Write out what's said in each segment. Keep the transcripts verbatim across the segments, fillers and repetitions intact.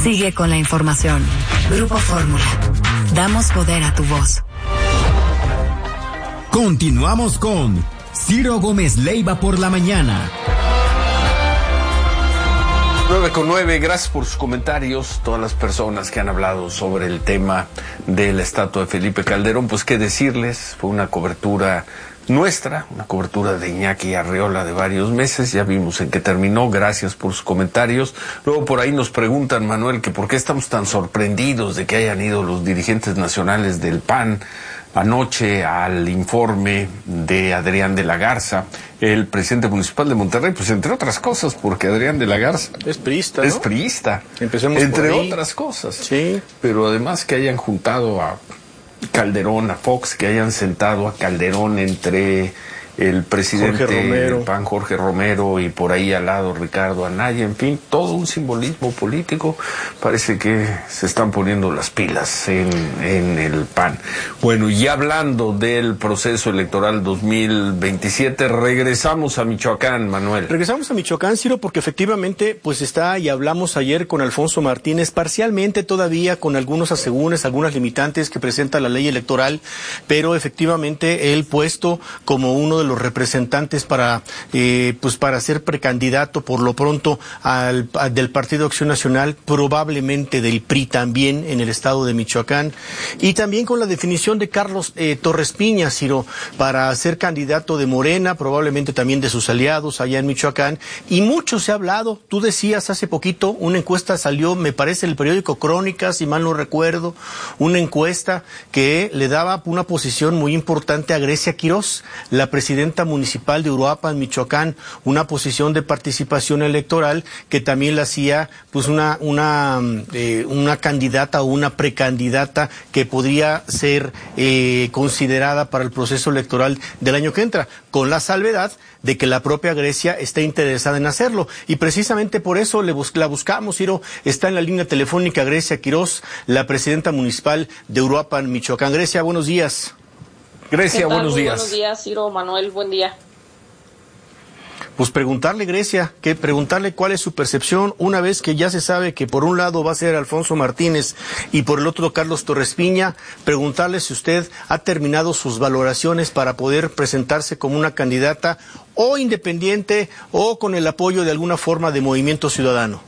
Sigue con la información. Grupo Fórmula. Damos poder a tu voz. Continuamos con Ciro Gómez Leiva por la mañana. nueve con nueve, gracias por sus comentarios. Todas las personas que han hablado sobre el tema de la estatua de Felipe Calderón, pues qué decirles, fue una cobertura nuestra, una cobertura de Iñaki Arriola de varios meses, ya vimos en qué terminó, gracias por sus comentarios. Luego por ahí nos preguntan, Manuel, que por qué estamos tan sorprendidos de que hayan ido los dirigentes nacionales del P A N anoche al informe de Adrián de la Garza, el presidente municipal de Monterrey, pues entre otras cosas, porque Adrián de la Garza es priista, ¿no? Es priista, Empecemos entre por ahí. otras cosas. Sí. Pero además que hayan juntado a Calderón, a Fox, que hayan sentado a Calderón entre el presidente del P A N, Jorge Romero, y por ahí al lado Ricardo Anaya, en fin, todo un simbolismo político. Parece que se están poniendo las pilas en, en el P A N. Bueno, y hablando del proceso electoral dos mil veintisiete, regresamos a Michoacán, Manuel. Regresamos a Michoacán, Ciro, porque efectivamente, pues está, y hablamos ayer con Alfonso Martínez, parcialmente todavía con algunos asegúnes, algunas limitantes que presenta la ley electoral, pero efectivamente él puesto como uno de los representantes para eh, pues para ser precandidato por lo pronto al, al del Partido Acción Nacional, probablemente del P R I también en el estado de Michoacán, y también con la definición de Carlos eh, Torres Piña, Ciro, para ser candidato de Morena, probablemente también de sus aliados allá en Michoacán, y mucho se ha hablado. Tú decías hace poquito, una encuesta salió, me parece, el periódico Crónicas, si mal no recuerdo, una encuesta que le daba una posición muy importante a Grecia Quirós, la presidenta municipal de Uruapan, Michoacán, una posición de participación electoral que también la hacía pues una una eh, una candidata o una precandidata que podría ser eh, considerada para el proceso electoral del año que entra, con la salvedad de que la propia Grecia está interesada en hacerlo, y precisamente por eso le bus la buscamos, Ciro. Está en la línea telefónica Grecia Quirós, la presidenta municipal de Uruapan, Michoacán. Grecia, buenos días. Grecia, buenos Muy días. Buenos días, Ciro, Manuel, buen día. Pues preguntarle, Grecia, que preguntarle cuál es su percepción una vez que ya se sabe que por un lado va a ser Alfonso Martínez y por el otro Carlos Torres Piña, preguntarle si usted ha terminado sus valoraciones para poder presentarse como una candidata o independiente o con el apoyo de alguna forma de Movimiento Ciudadano.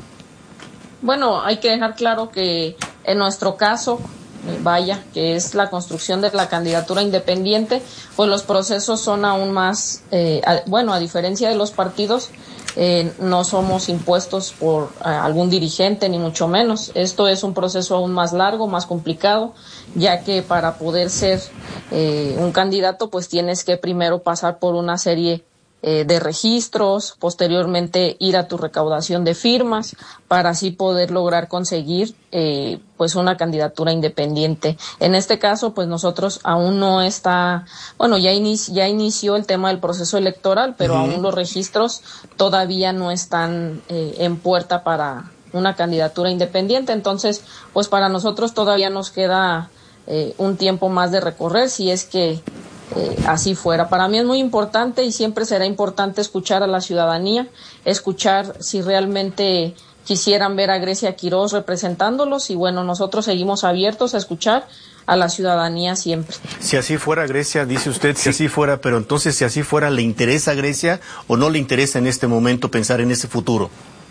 Bueno, hay que dejar claro que en nuestro caso, vaya, que es la construcción de la candidatura independiente, pues los procesos son aún más, eh, a, bueno, a diferencia de los partidos, eh, no somos impuestos por eh, algún dirigente, ni mucho menos. Esto es un proceso aún más largo, más complicado, ya que para poder ser eh, un candidato, pues tienes que primero pasar por una serie Eh, de registros, posteriormente ir a tu recaudación de firmas para así poder lograr conseguir eh, pues una candidatura independiente. En este caso, pues nosotros aún no está, bueno, ya, inici ya inició el tema del proceso electoral, pero uh-huh. aún los registros todavía no están eh, en puerta para una candidatura independiente. Entonces, pues para nosotros todavía nos queda eh, un tiempo más de recorrer, si es que Eh, así fuera. Para mí es muy importante y siempre será importante escuchar a la ciudadanía, escuchar si realmente quisieran ver a Grecia Quirós representándolos, y bueno, nosotros seguimos abiertos a escuchar a la ciudadanía siempre. Si así fuera, Grecia, dice usted, si así fuera, pero entonces si así fuera, ¿le interesa a Grecia o no le interesa en este momento pensar en ese futuro?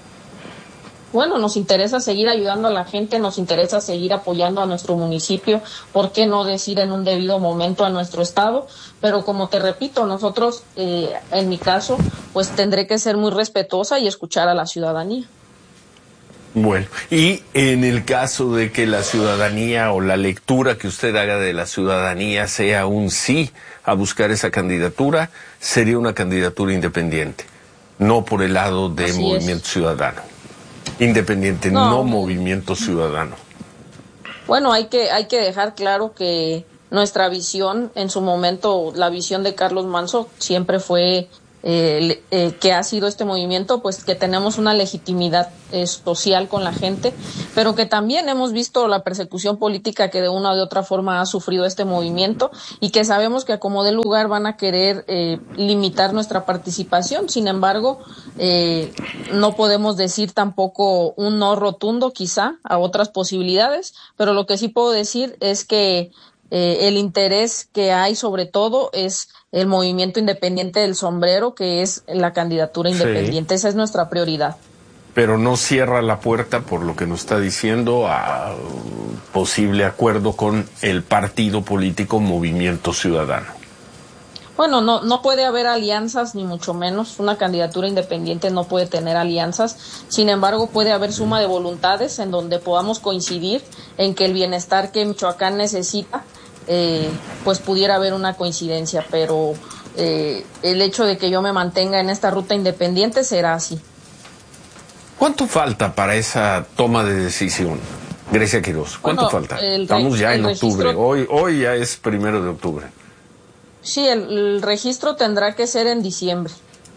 Bueno, nos interesa seguir ayudando a la gente, nos interesa seguir apoyando a nuestro municipio, ¿por qué no decir en un debido momento a nuestro estado? Pero como te repito, nosotros, eh, en mi caso, pues tendré que ser muy respetuosa y escuchar a la ciudadanía. Bueno, y en el caso de que la ciudadanía o la lectura que usted haga de la ciudadanía sea un sí a buscar esa candidatura, sería una candidatura independiente, no por el lado de Así Movimiento es. Ciudadano. Independiente, no, no Movimiento Ciudadano. Bueno, hay que, hay que dejar claro que nuestra visión, en su momento, la visión de Carlos Manzo siempre fue Eh, eh, que ha sido este movimiento, pues que tenemos una legitimidad eh, social con la gente, pero que también hemos visto la persecución política que de una o de otra forma ha sufrido este movimiento y que sabemos que a como dé lugar van a querer eh, limitar nuestra participación. Sin embargo, eh, no podemos decir tampoco un no rotundo quizá a otras posibilidades, pero lo que sí puedo decir es que Eh, el interés que hay sobre todo es el movimiento independiente del sombrero, que es la candidatura independiente. Sí. Esa es nuestra prioridad. Pero no cierra la puerta, por lo que nos está diciendo, a posible acuerdo con el partido político Movimiento Ciudadano. Bueno, no, no puede haber alianzas, ni mucho menos. Una candidatura independiente no puede tener alianzas. Sin embargo, puede haber suma de voluntades en donde podamos coincidir en que el bienestar que Michoacán necesita, eh, pues pudiera haber una coincidencia. Pero eh, el hecho de que yo me mantenga en esta ruta independiente será así. ¿Cuánto falta para esa toma de decisión, Grecia Quiroz? ¿Cuánto Bueno, falta? el, Estamos ya en octubre. Registro... Hoy, hoy ya es primero de octubre. Sí, el, el registro tendrá que ser en diciembre.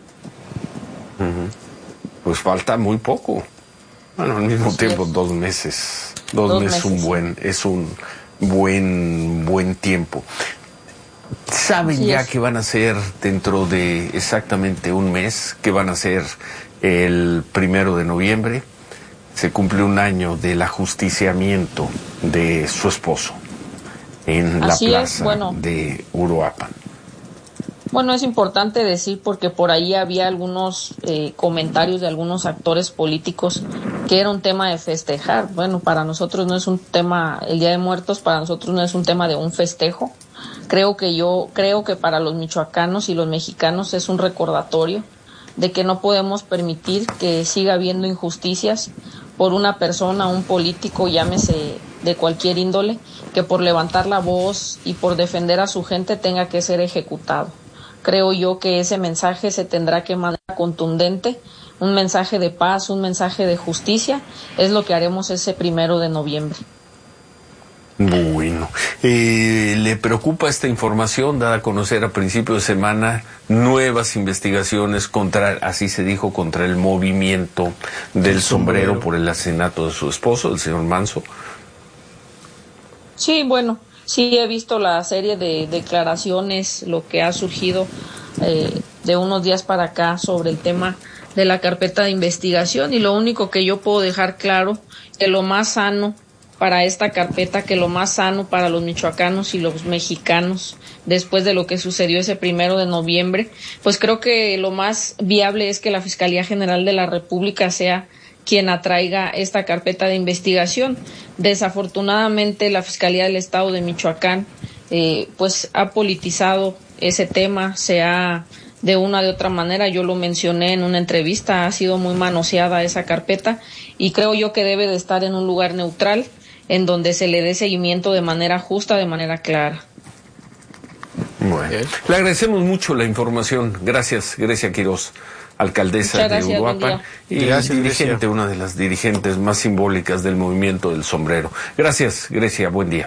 Uh-huh. Pues falta muy poco. Bueno, al mismo Así tiempo, es. dos meses. Dos, Dos meses, meses. Un buen, es un buen, buen tiempo. ¿Saben Así ya es. que van a ser dentro de exactamente un mes? Que van a ser el primero de noviembre. Se cumple un año del ajusticiamiento de su esposo en Así la es, plaza bueno. de Uruapan. Bueno, es importante decir porque por ahí había algunos eh, comentarios de algunos actores políticos que era un tema de festejar. Bueno, para nosotros no es un tema, el Día de Muertos para nosotros no es un tema de un festejo. Creo que yo, creo que para los michoacanos y los mexicanos es un recordatorio de que no podemos permitir que siga habiendo injusticias por una persona, un político, llámese de cualquier índole, que por levantar la voz y por defender a su gente tenga que ser ejecutado. Creo yo que ese mensaje se tendrá que mandar contundente, un mensaje de paz, un mensaje de justicia, es lo que haremos ese primero de noviembre. Bueno, eh, ¿le preocupa esta información dada a conocer a principio de semana nuevas investigaciones contra, así se dijo, contra el movimiento del sombrero, sombrero por el asesinato de su esposo, el señor Manso? Sí, bueno, sí he visto la serie de declaraciones, lo que ha surgido eh, de unos días para acá sobre el tema de la carpeta de investigación, y lo único que yo puedo dejar claro que lo más sano para esta carpeta, que lo más sano para los michoacanos y los mexicanos después de lo que sucedió ese primero de noviembre, pues creo que lo más viable es que la Fiscalía General de la República sea quien atraiga esta carpeta de investigación. Desafortunadamente la Fiscalía del Estado de Michoacán eh, pues ha politizado ese tema, se ha de una de otra manera, yo lo mencioné en una entrevista, ha sido muy manoseada esa carpeta y creo yo que debe de estar en un lugar neutral en donde se le dé seguimiento de manera justa, de manera clara. Bueno, le agradecemos mucho la información. Gracias, Grecia Quiroz, alcaldesa gracias, de Uruapan y gracias, dirigente, Grecia. una de las dirigentes más simbólicas del movimiento del sombrero. Gracias, Grecia, buen día.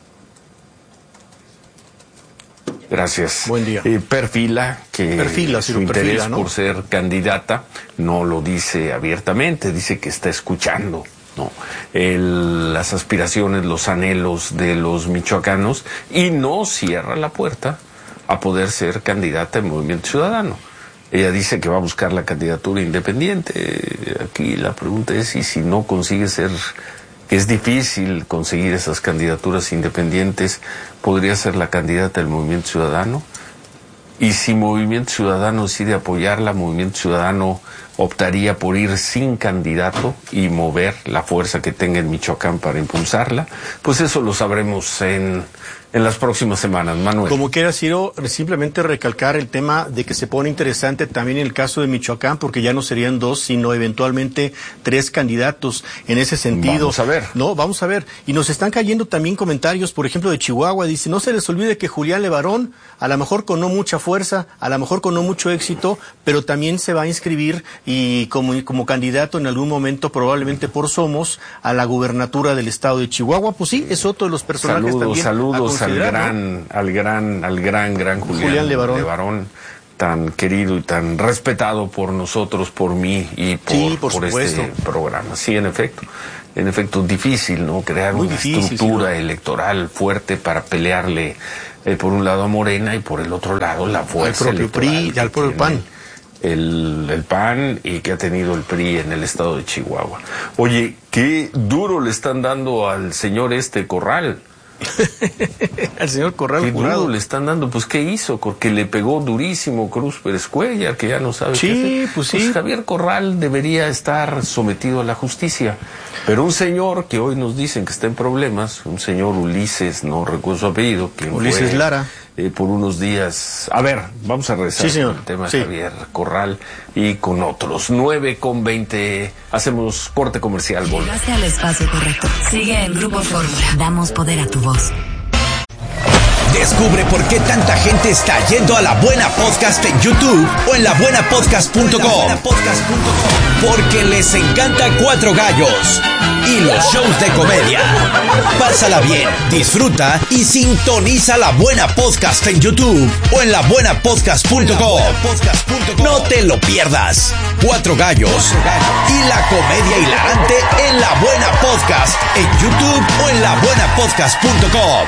Gracias. Buen día. Eh, perfila que Perfila, sí, su lo interés perfila, ¿no? por ser candidata no lo dice abiertamente, dice que está escuchando, ¿no? El, las aspiraciones, los anhelos de los michoacanos y no cierra la puerta a poder ser candidata en Movimiento Ciudadano. Ella dice que va a buscar la candidatura independiente. Aquí la pregunta es, ¿y si no consigue ser, que es difícil conseguir esas candidaturas independientes, podría ser la candidata del Movimiento Ciudadano? Y si Movimiento Ciudadano decide apoyarla, Movimiento Ciudadano optaría por ir sin candidato y mover la fuerza que tenga en Michoacán para impulsarla. Pues eso lo sabremos en, en las próximas semanas, Manuel. Como quiera, Ciro, simplemente recalcar el tema de que se pone interesante también en el caso de Michoacán, porque ya no serían dos, sino eventualmente tres candidatos en ese sentido. Vamos a ver. No, vamos a ver. Y nos están cayendo también comentarios, por ejemplo, de Chihuahua. Dice, no se les olvide que Julián Levarón, a lo mejor con no mucha fuerza, a lo mejor con no mucho éxito, pero también se va a inscribir y como, como candidato en algún momento, probablemente por Somos, a la gubernatura del estado de Chihuahua. Pues sí, es otro de los personajes saludos, también saludos a al considerar, gran, ¿no? al gran, al gran, gran Julián, Julián Levarón. Levarón, tan querido y tan respetado por nosotros, por mí y por, sí, por, por este programa. Sí, en efecto. En efecto, difícil, ¿no? Crear Muy una difícil, estructura sí, ¿no? electoral fuerte para pelearle eh, por un lado a Morena y por el otro lado la fuerza al propio P R I y al propio P A N. El, el P A N y que ha tenido el P R I en el estado de Chihuahua. Oye, qué duro le están dando al señor este Corral. Al señor Corral Qué Jurado. duro le están dando, pues ¿qué hizo? Porque le pegó durísimo Cruz Pérez Cuellar, que ya no sabe sí, qué hacer. Pues sí, pues Javier Corral debería estar sometido a la justicia. Pero un señor que hoy nos dicen que está en problemas, un señor Ulises, no recuerdo su apellido, que Ulises fue, Lara. Eh, por unos días. A ver, vamos a regresar sí, con el tema sí. de Javier Corral y con otros. nueve con veinte, hacemos corte comercial. Llegaste al espacio correcto. Sigue en Grupo Fórmula. Damos poder a tu voz. Descubre por qué tanta gente está yendo a La Buena Podcast en YouTube o en la buena podcast punto com. Porque les encanta Cuatro Gallos y los shows de comedia. Pásala bien, disfruta y sintoniza La Buena Podcast en YouTube o en la buena podcast punto com. No te lo pierdas. Cuatro Gallos y la comedia hilarante en La Buena Podcast en YouTube o en la buena podcast punto com.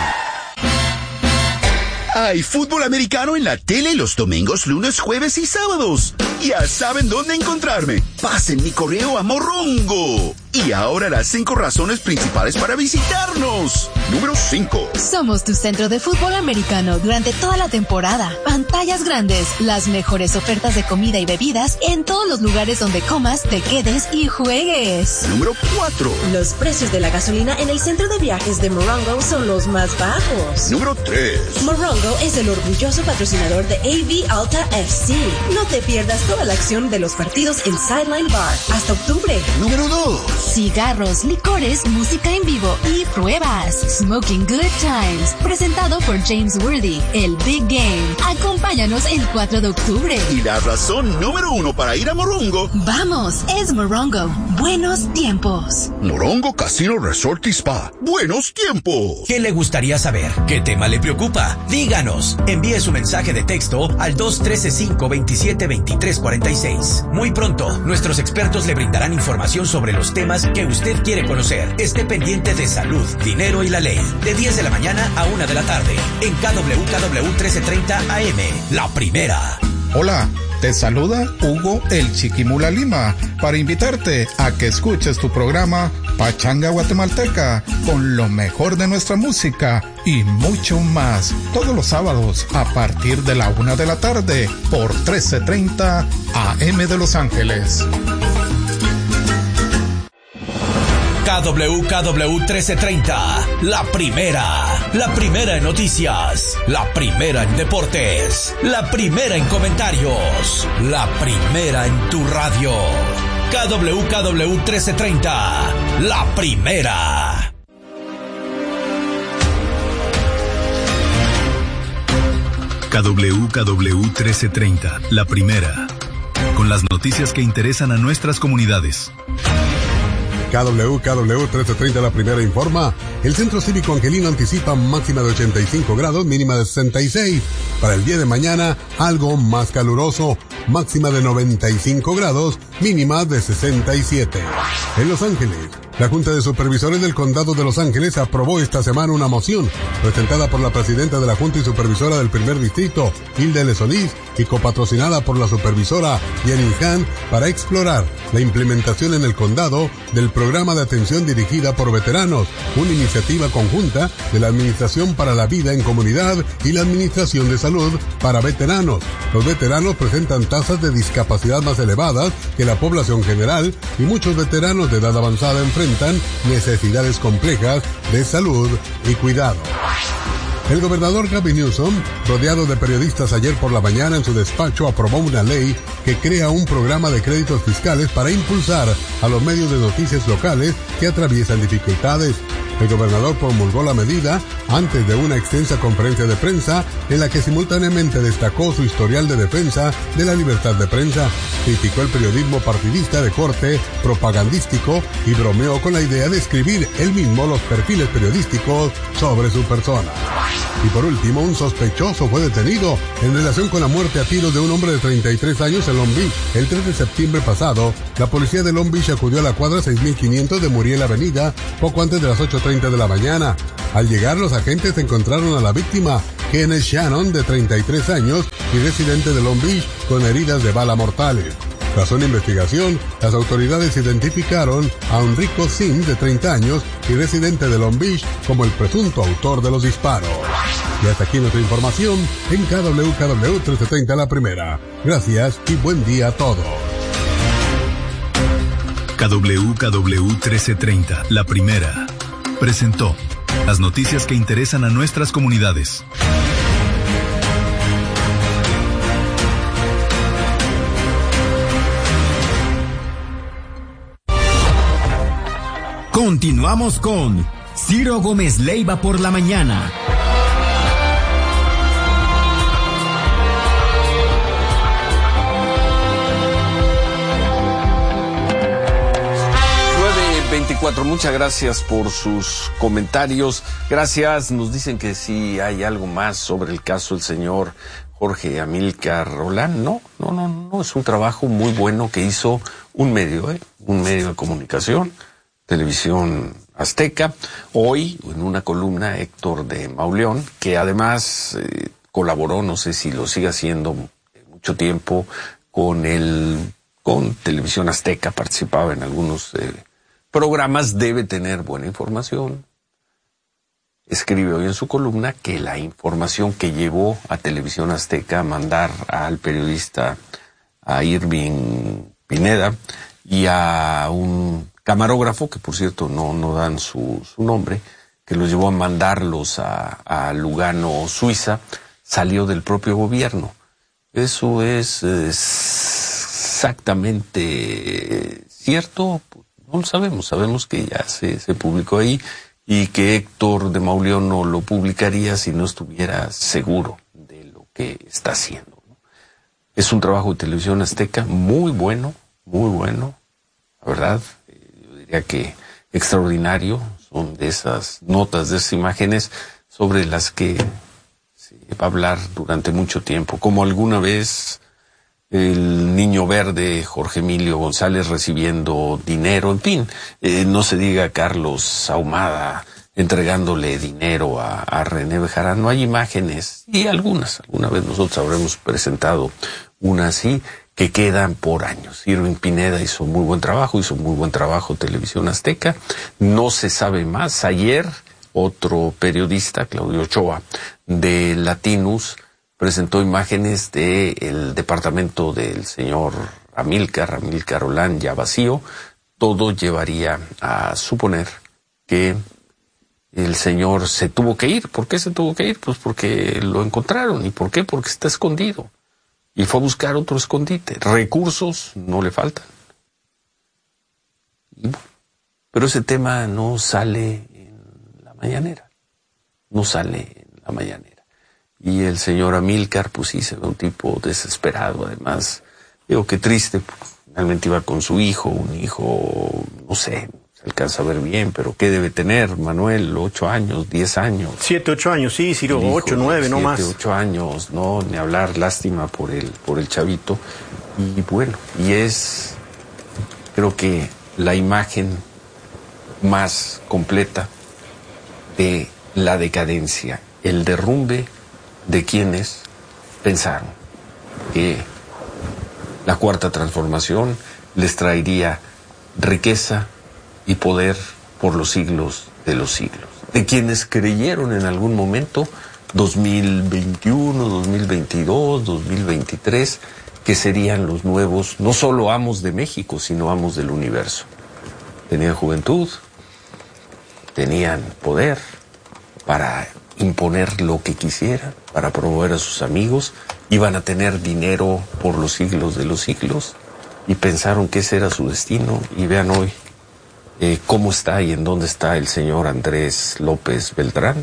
Hay fútbol americano en la tele los domingos, lunes, jueves y sábados. Ya saben dónde encontrarme. Pasen mi correo a Morrongo. Y ahora las cinco razones principales para visitarnos. Número cinco. Somos tu centro de fútbol americano durante toda la temporada. Pantallas grandes, las mejores ofertas de comida y bebidas en todos los lugares donde comas, te quedes y juegues. Número cuatro. Los precios de la gasolina en el centro de viajes de Morongo son los más bajos. Número tres. Morongo es el orgulloso patrocinador de A V Alta F C. No te pierdas toda la acción de los partidos en Sideline Bar hasta octubre. Número dos. Cigarros, licores, música en vivo y pruebas. Smoking Good Times. Presentado por James Worthy, el Big Game. Acompáñanos el cuatro de octubre. Y la razón número uno para ir a Morongo. Vamos, es Morongo. Buenos tiempos. Morongo Casino Resort y Spa. Buenos tiempos. ¿Qué le gustaría saber? ¿Qué tema le preocupa? Díganos. Envíe su mensaje de texto al dos uno tres cinco dos siete dos tres cuatro seis. Muy pronto, nuestros expertos le brindarán información sobre los temas que usted quiere conocer. Esté pendiente de salud, dinero y la ley. De diez de la mañana a una de la tarde. En K W K W trece treinta A M. La primera. Hola, te saluda Hugo el Chiquimula Lima para invitarte a que escuches tu programa Pachanga Guatemalteca con lo mejor de nuestra música y mucho más. Todos los sábados a partir de la una de la tarde por trece treinta A M de Los Ángeles. K W K W trece treinta, la primera, la primera en noticias, la primera en deportes, la primera en comentarios, la primera en tu radio. K W K W trece treinta, la primera. K W K W trece treinta, la primera, con las noticias que interesan a nuestras comunidades. K W K W trece treinta, la primera informa. El Centro Cívico Angelino anticipa máxima de ochenta y cinco grados, mínima de sesenta y seis. Para el día de mañana, algo más caluroso, máxima de noventa y cinco grados, mínima de sesenta y siete. En Los Ángeles, la Junta de Supervisores del Condado de Los Ángeles aprobó esta semana una moción presentada por la presidenta de la Junta y Supervisora del Primer Distrito, Hilda L. Solís, y copatrocinada por la supervisora Jenny Han para explorar la implementación en el condado del Programa de Atención Dirigida por Veteranos, una iniciativa conjunta de la Administración para la Vida en Comunidad y la Administración de Salud para Veteranos. Los veteranos presentan tasas de discapacidad más elevadas que la población general y muchos veteranos de edad avanzada enfrentan necesidades complejas de salud y cuidado. El gobernador Gavin Newsom, rodeado de periodistas ayer por la mañana en su despacho, aprobó una ley que crea un programa de créditos fiscales para impulsar a los medios de noticias locales que atraviesan dificultades. El gobernador promulgó la medida antes de una extensa conferencia de prensa en la que simultáneamente destacó su historial de defensa de la libertad de prensa, criticó el periodismo partidista de corte propagandístico y bromeó con la idea de escribir él mismo los perfiles periodísticos sobre su persona. Y por último, un sospechoso fue detenido en relación con la muerte a tiros de un hombre de treinta y tres años en Long Beach. El tres de septiembre pasado, la policía de Long Beach acudió a la cuadra seis mil quinientos de Muriel Avenida poco antes de las ocho treinta de la mañana. Al llegar, los agentes encontraron a la víctima, Kenneth Shannon, de treinta y tres años y residente de Long Beach, con heridas de bala mortales. Tras una investigación, las autoridades identificaron a Enrico Sim, de treinta años y residente de Long Beach, como el presunto autor de los disparos. Y hasta aquí nuestra información en K W K W trece treinta La Primera. Gracias y buen día a todos. K W K W trece treinta La Primera presentó las noticias que interesan a nuestras comunidades. Continuamos con Ciro Gómez Leiva por la mañana. veinticuatro, muchas gracias por sus comentarios. Gracias, nos dicen que si hay algo más sobre el caso del señor Jorge Amílcar Rolán. No, no, no, no, es un trabajo muy bueno que hizo un medio, ¿eh? un medio de comunicación, Televisión Azteca. Hoy, en una columna, Héctor de Mauleón, que además eh, colaboró, no sé si lo sigue haciendo mucho tiempo, con el, con Televisión Azteca, participaba en algunos eh, programas, debe tener buena información. Escribe hoy en su columna que la información que llevó a Televisión Azteca a mandar al periodista, a Irving Pineda, y a un camarógrafo, que por cierto no, no dan su, su nombre, que los llevó a mandarlos a, a Lugano, Suiza, salió del propio gobierno. ¿Eso es eh, exactamente cierto? No lo sabemos, sabemos que ya se, se publicó ahí y que Héctor de Mauleón no lo publicaría si no estuviera seguro de lo que está haciendo, ¿no? Es un trabajo de Televisión Azteca muy bueno, muy bueno, la verdad, eh, yo diría que extraordinario. Son de esas notas, de esas imágenes sobre las que se va a hablar durante mucho tiempo, como alguna vez el niño verde Jorge Emilio González recibiendo dinero, en fin, eh, no se diga Carlos Ahumada entregándole dinero a, a René Bejarano. No hay imágenes, y algunas, alguna vez nosotros habremos presentado una así, que quedan por años. Irving Pineda hizo muy buen trabajo, hizo muy buen trabajo Televisión Azteca, no se sabe más. Ayer, otro periodista, Claudio Ochoa, de Latinus, presentó imágenes del departamento del señor Amílcar, Amílcar Rolán, ya vacío. Todo llevaría a suponer que el señor se tuvo que ir. ¿Por qué se tuvo que ir? Pues porque lo encontraron. ¿Y por qué? Porque está escondido. Y fue a buscar otro escondite. Recursos no le faltan. Y bueno, pero ese tema no sale en la mañanera. No sale en la mañanera. Y el señor Amílcar, pues sí, se ve un tipo desesperado. Además, digo, qué triste, pues, finalmente iba con su hijo, un hijo, no sé, se alcanza a ver bien, pero ¿qué debe tener, Manuel? ¿Ocho años, diez años? Siete, ocho años, sí, Ciro, ocho, nueve, no más. Siete, ocho años, no, ni hablar, lástima por el, por el chavito. Y bueno, y es, creo que la imagen más completa de la decadencia, el derrumbe de quienes pensaron que la cuarta transformación les traería riqueza y poder por los siglos de los siglos. De quienes creyeron en algún momento, dos mil veintiuno, dos mil veintidós, dos mil veintitrés, que serían los nuevos, no solo amos de México, sino amos del universo. Tenían juventud, tenían poder para imponer lo que quisieran, para promover a sus amigos, iban a tener dinero por los siglos de los siglos, y pensaron que ese era su destino, y vean hoy eh, cómo está y en dónde está el señor Andrés López Beltrán.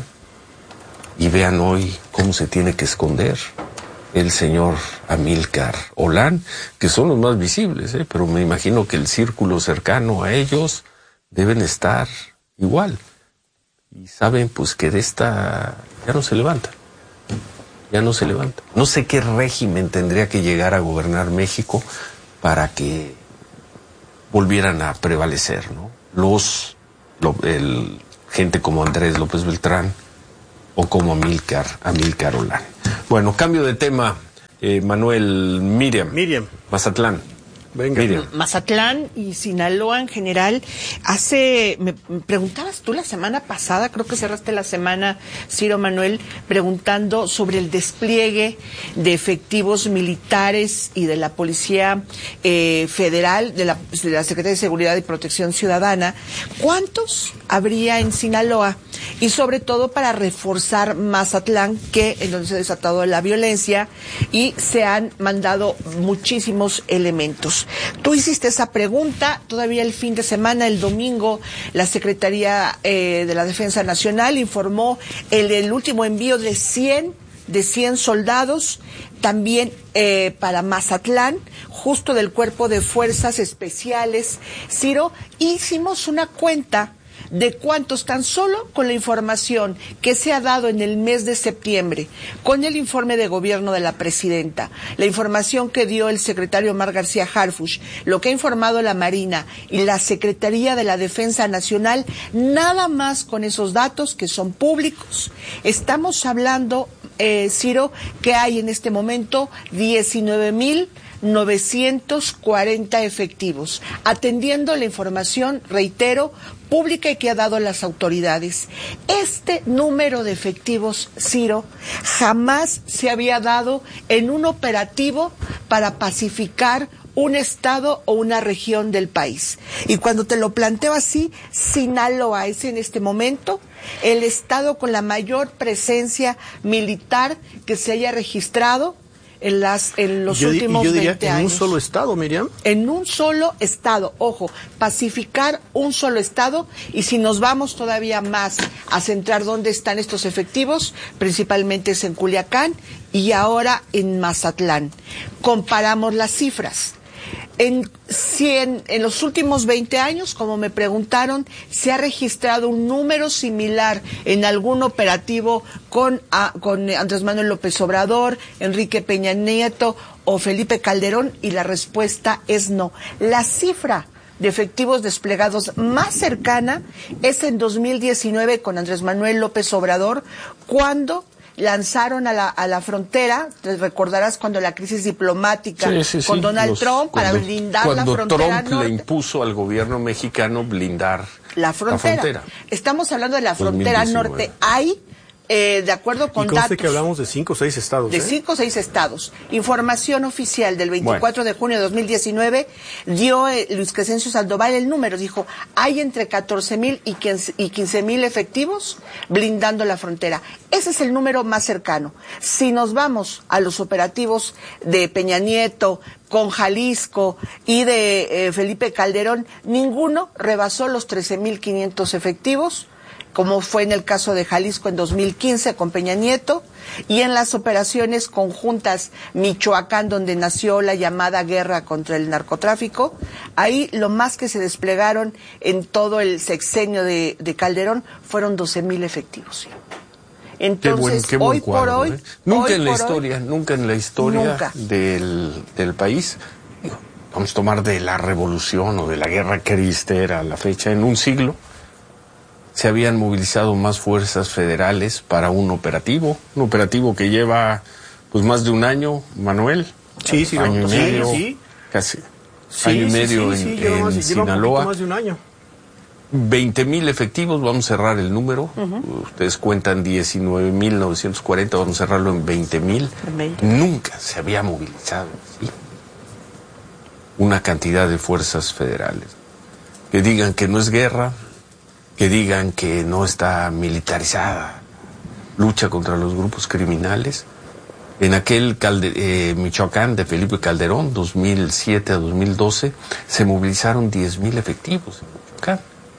Y vean hoy cómo se tiene que esconder el señor Amílcar Olán, que son los más visibles, ¿eh? Pero me imagino que el círculo cercano a ellos deben estar igual. Y saben pues que de esta ya no se levanta. Ya no se levanta. No sé qué régimen tendría que llegar a gobernar México para que volvieran a prevalecer, ¿no? Los, lo, el, gente como Andrés López Beltrán o como Amílcar, Amílcar Olán. Bueno, cambio de tema, eh, Manuel, Miriam. Miriam. Mazatlán. Venga. Miriam. Mazatlán y Sinaloa en general. Hace, me preguntabas tú la semana pasada, creo que cerraste la semana, Ciro Manuel, preguntando sobre el despliegue de efectivos militares y de la Policía eh, Federal, de la, de la Secretaría de Seguridad y Protección Ciudadana. ¿Cuántos habría en Sinaloa? Y sobre todo para reforzar Mazatlán, que en donde se ha desatado la violencia y se han mandado muchísimos elementos. Tú hiciste esa pregunta todavía el fin de semana, el domingo, la Secretaría eh, de la Defensa Nacional informó el, el último envío de cien soldados, también eh, para Mazatlán, justo del Cuerpo de Fuerzas Especiales. Ciro, hicimos una cuenta de cuántos, tan solo con la información que se ha dado en el mes de septiembre, con el informe de gobierno de la presidenta, la información que dio el secretario Omar García Harfuch, lo que ha informado la Marina y la Secretaría de la Defensa Nacional, nada más con esos datos que son públicos. Estamos hablando, eh, Ciro, que hay en este momento diecinueve mil novecientos cuarenta efectivos, atendiendo la información, reitero, pública y que ha dado las autoridades. Este número de efectivos, Ciro, jamás se había dado en un operativo para pacificar un estado o una región del país. Y cuando te lo planteo así, Sinaloa es en este momento el estado con la mayor presencia militar que se haya registrado en las en los yo, últimos yo diría veinte que en años. un solo estado, Miriam. En un solo estado, ojo, pacificar un solo estado, y si nos vamos todavía más a centrar dónde están estos efectivos, principalmente es en Culiacán y ahora en Mazatlán. Comparamos las cifras. En, cien, en los últimos veinte años, como me preguntaron, se ha registrado un número similar en algún operativo con, a, con Andrés Manuel López Obrador, Enrique Peña Nieto o Felipe Calderón, y la respuesta es no. La cifra de efectivos desplegados más cercana es en dos mil diecinueve con Andrés Manuel López Obrador, cuando lanzaron a la, a la frontera, te recordarás cuando la crisis diplomática sí, sí, con sí. Donald Los, Trump para cuando, blindar la frontera Trump norte. Le impuso al gobierno mexicano blindar la frontera. la frontera. Estamos hablando de la frontera dos mil diecinueve. Norte. Hay, eh, de acuerdo con y conste datos, que hablamos de cinco o seis estados. De ¿eh? cinco o seis estados. Información oficial del veinticuatro bueno. de junio de dos mil diecinueve dio eh, Luis Crescencio Sandoval el número. Dijo, hay entre catorce mil y quince mil efectivos blindando la frontera. Ese es el número más cercano. Si nos vamos a los operativos de Peña Nieto, con Jalisco y de eh, Felipe Calderón, ninguno rebasó los trece mil quinientos efectivos, como fue en el caso de Jalisco en dos mil quince con Peña Nieto, y en las operaciones conjuntas Michoacán, donde nació la llamada guerra contra el narcotráfico, ahí lo más que se desplegaron en todo el sexenio de, de Calderón fueron doce mil efectivos. Entonces, qué buen, qué buen hoy cuadro, por hoy... ¿eh? Nunca hoy en la por historia, hoy, nunca en la historia nunca. Del, del país, vamos a tomar de la revolución o de la guerra cristera a la fecha, en un siglo, se habían movilizado más fuerzas federales para un operativo, un operativo que lleva pues más de un año, Manuel. Sí, sí, año sí, y medio, sí. casi Sí, año y sí, medio sí, en, sí, lleva en más, lleva Sinaloa. Un más de un año. veinte mil efectivos, vamos a cerrar el número. Uh-huh. Ustedes cuentan diecinueve mil novecientos cuarenta, vamos a cerrarlo en veinte mil. Nunca se había movilizado ¿sí? una cantidad de fuerzas federales. Que digan que no es guerra, que digan que no está militarizada, lucha contra los grupos criminales. En aquel Calde- eh, Michoacán de Felipe Calderón, dos mil siete a dos mil doce, se movilizaron diez mil efectivos en Michoacán.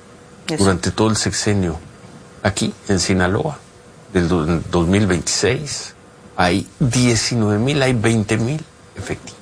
Eso. Durante todo el sexenio, aquí en Sinaloa, del do, dos mil veintiséis, hay diecinueve mil, hay veinte mil efectivos.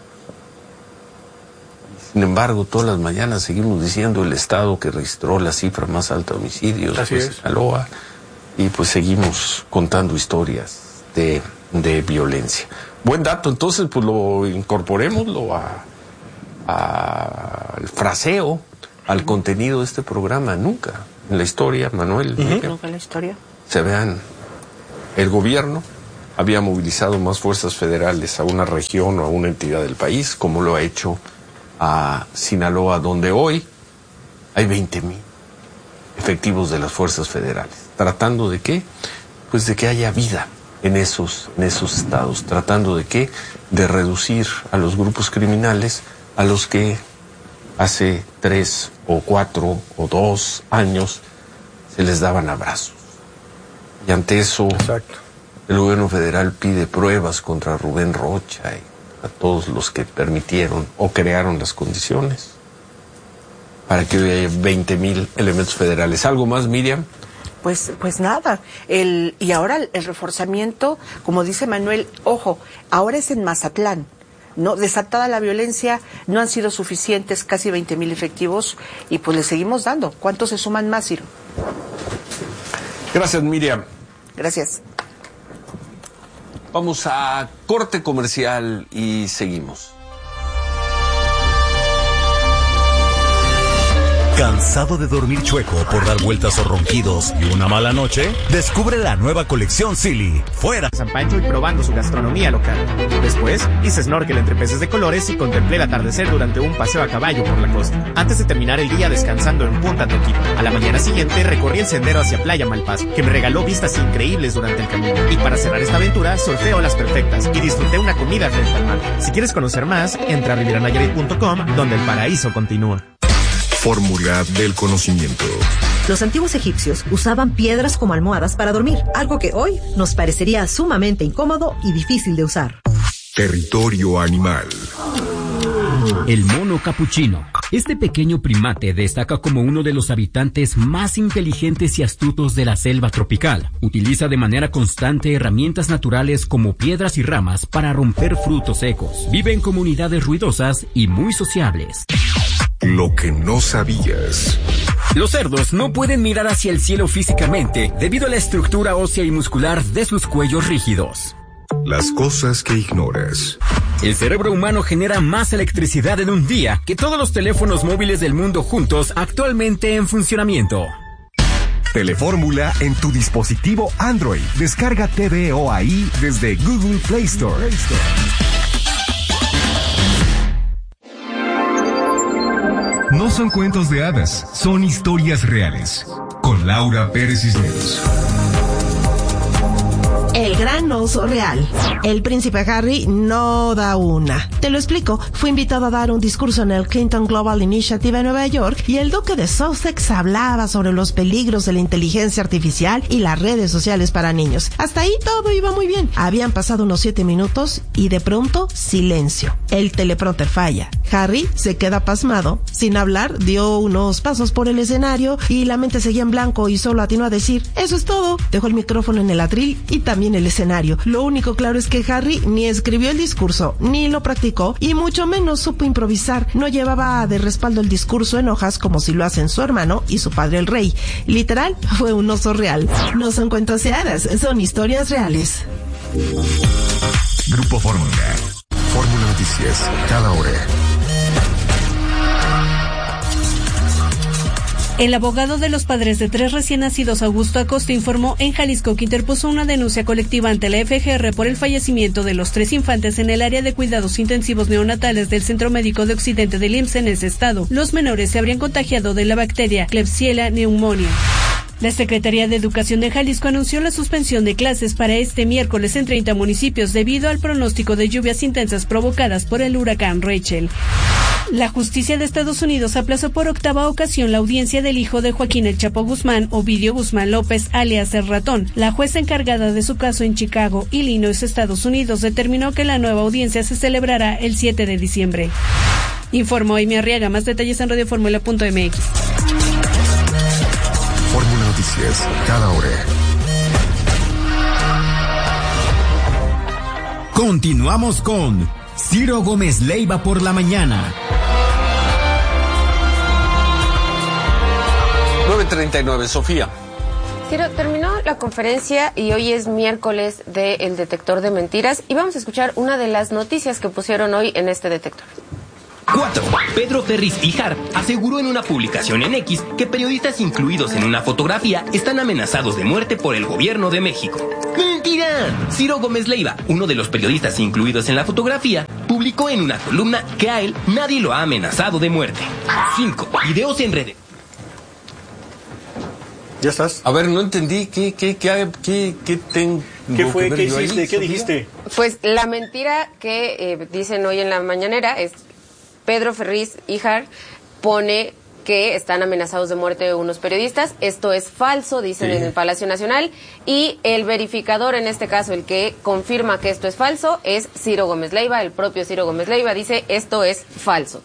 Sin embargo, todas las mañanas seguimos diciendo el estado que registró la cifra más alta de homicidios, pues, Sinaloa, y pues seguimos contando historias de, de violencia. Buen dato, entonces pues lo incorporémoslo a, a, al fraseo, al contenido de este programa. Nunca en la historia, Manuel, uh-huh. Nunca en la historia se vean, el gobierno había movilizado más fuerzas federales a una región o a una entidad del país, como lo ha hecho a Sinaloa, donde hoy hay veinte mil efectivos de las fuerzas federales. ¿Tratando de qué? Pues de que haya vida en esos, en esos estados. ¿Tratando de qué? De reducir a los grupos criminales a los que hace tres o cuatro o dos años se les daban abrazos. Y ante eso, exacto, el gobierno federal pide pruebas contra Rubén Rocha y a todos los que permitieron o crearon las condiciones para que hoy haya veinte mil elementos federales. ¿Algo más, Miriam? Pues, pues nada. El, y ahora el, el reforzamiento, como dice Manuel, ojo, ahora es en Mazatlán. No, desatada la violencia, no han sido suficientes, casi veinte mil efectivos, y pues le seguimos dando. ¿Cuántos se suman más, Ciro? Gracias, Miriam. Gracias. Vamos a corte comercial y seguimos. ¿Cansado de dormir chueco por dar vueltas o ronquidos y una mala noche? Descubre la nueva colección Silly. Fuera San Pancho y probando su gastronomía local. Después hice snorkel entre peces de colores y contemplé el atardecer durante un paseo a caballo por la costa. Antes de terminar el día descansando en Punta Toquito. A la mañana siguiente recorrí el sendero hacia Playa Malpaso, que me regaló vistas increíbles durante el camino. Y para cerrar esta aventura, surfé olas perfectas y disfruté una comida frente al mar. Si quieres conocer más, entra a riviera nayarit punto com, donde el paraíso continúa. Fórmula del conocimiento. Los antiguos egipcios usaban piedras como almohadas para dormir, algo que hoy nos parecería sumamente incómodo y difícil de usar. Territorio animal. El mono capuchino. Este pequeño primate destaca como uno de los habitantes más inteligentes y astutos de la selva tropical. Utiliza de manera constante herramientas naturales como piedras y ramas para romper frutos secos. Vive en comunidades ruidosas y muy sociables. Lo que no sabías. Los cerdos no pueden mirar hacia el cielo físicamente debido a la estructura ósea y muscular de sus cuellos rígidos. Las cosas que ignoras. El cerebro humano genera más electricidad en un día que todos los teléfonos móviles del mundo juntos actualmente en funcionamiento. Telefórmula en tu dispositivo Android. Descarga T V O ahí desde Google Play Store. No son cuentos de hadas, son historias reales. Con Laura Pérez Cisneros. El gran oso real. El príncipe Harry no da una. Te lo explico. Fue invitado a dar un discurso en el Clinton Global Initiative en Nueva York y el duque de Sussex hablaba sobre los peligros de la inteligencia artificial y las redes sociales para niños. Hasta ahí todo iba muy bien. Habían pasado unos siete minutos y de pronto silencio. El teleprompter falla. Harry se queda pasmado. Sin hablar, dio unos pasos por el escenario y la mente seguía en blanco y solo atinó a decir, eso es todo. Dejó el micrófono en el atril y también el escenario. Lo único claro es que Harry ni escribió el discurso, ni lo practicó, y mucho menos supo improvisar. No llevaba de respaldo el discurso en hojas como si lo hacen su hermano y su padre el rey. Literal, fue un oso real. No son cuentos de hadas, son historias reales. Grupo Fórmula. Fórmula Noticias, cada hora. El abogado de los padres de tres recién nacidos, Augusto Acosta, informó en Jalisco que interpuso una denuncia colectiva ante la F G R por el fallecimiento de los tres infantes en el área de cuidados intensivos neonatales del Centro Médico de Occidente del I M S S en ese estado. Los menores se habrían contagiado de la bacteria Klebsiella pneumoniae. La Secretaría de Educación de Jalisco anunció la suspensión de clases para este miércoles en treinta municipios debido al pronóstico de lluvias intensas provocadas por el huracán Rachel. La justicia de Estados Unidos aplazó por octava ocasión la audiencia del hijo de Joaquín El Chapo Guzmán, Ovidio Guzmán López, alias El Ratón. La jueza encargada de su caso en Chicago, Illinois, Estados Unidos, determinó que la nueva audiencia se celebrará el siete de diciembre. Informó Amy Arriaga. Más detalles en radio fórmula punto m x. noticias, cada hora. Continuamos con Ciro Gómez Leiva por la mañana. nueve treinta y nueve, Sofía. Ciro, terminó la conferencia y hoy es miércoles del detector de mentiras y vamos a escuchar una de las noticias que pusieron hoy en este detector. cuatro. Pedro Ferriz Híjar aseguró en una publicación en X que periodistas incluidos en una fotografía están amenazados de muerte por el gobierno de México. ¡Mentira! Ciro Gómez Leiva, uno de los periodistas incluidos en la fotografía, publicó en una columna que a él nadie lo ha amenazado de muerte. cinco. Videos en redes. ¿Ya estás? A ver, no entendí. ¿Qué, qué, qué, qué, qué tengo ¿Qué fue? que ver ¿Qué yo ahí, hiciste? ¿Qué Sofía? dijiste? Pues la mentira que eh, dicen hoy en la mañanera es Pedro Ferriz Híjar pone que están amenazados de muerte unos periodistas. Esto es falso, dicen Sí. en el Palacio Nacional. Y el verificador, en este caso, el que confirma que esto es falso, es Ciro Gómez Leiva. El propio Ciro Gómez Leiva dice esto es falso.